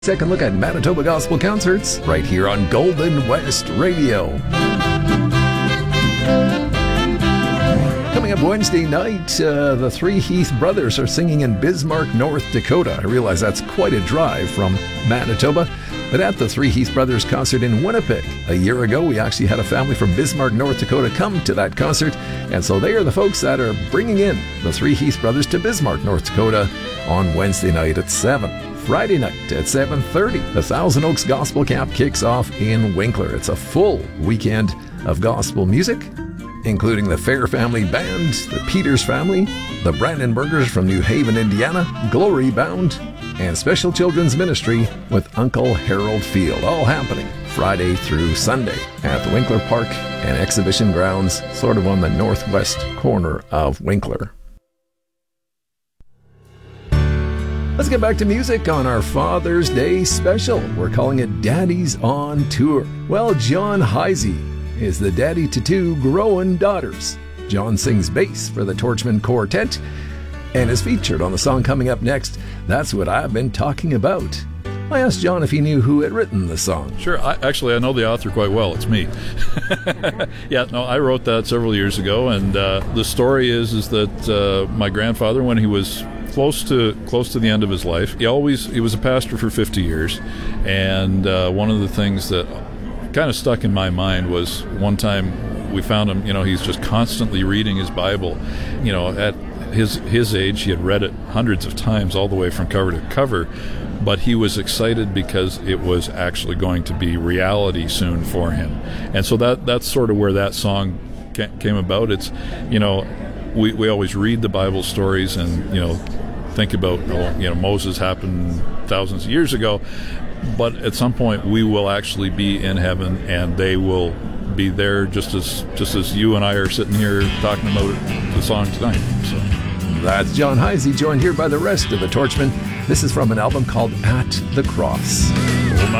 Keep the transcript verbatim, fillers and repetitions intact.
Second look at Manitoba Gospel Concerts right here on Golden West Radio. Coming up Wednesday night, uh, the Three Heath Brothers are singing in Bismarck, North Dakota. I realize that's quite a drive from Manitoba, but at the Three Heath Brothers concert in Winnipeg. A year ago, we actually had a family from Bismarck, North Dakota come to that concert, and so they are the folks that are bringing in the Three Heath Brothers to Bismarck, North Dakota on Wednesday night at seven. Friday night at seven thirty, the Thousand Oaks Gospel Camp kicks off in Winkler. It's a full weekend of gospel music, including the Fair Family Band, the Peters Family, the Brandenburgers from New Haven, Indiana, Glory Bound, and Special Children's Ministry with Uncle Harold Field, all happening Friday through Sunday at the Winkler Park and Exhibition Grounds, sort of on the northwest corner of Winkler. Let's get back to music on our Father's Day special. We're calling it Daddy's on Tour. Well, John Heisey is the daddy to two growing daughters. John sings bass for the Torchman Quartet and is featured on the song coming up next, That's What I've Been Talking About. I asked John if he knew who had written the song. Sure. I, actually, I know the author quite well. It's me. Yeah, no, I wrote that several years ago, and uh, the story is is that uh, my grandfather, when he was close to close to the end of his life, he always he was a pastor for fifty years, and uh, one of the things that kind of stuck in my mind was one time we found him, you know, he's just constantly reading his Bible. You know, at his his age, he had read it hundreds of times, all the way from cover to cover, but he was excited because it was actually going to be reality soon for him. And so that that's sort of where that song came about. It's, you know, we, we always read the Bible stories and, you know, think about, you know, Moses happened thousands of years ago, but at some point we will actually be in heaven, and they will be there just as just as you and I are sitting here talking about the song tonight. So that's John Heisey, joined here by the rest of the Torchmen. This is from an album called At the Cross. Oh my.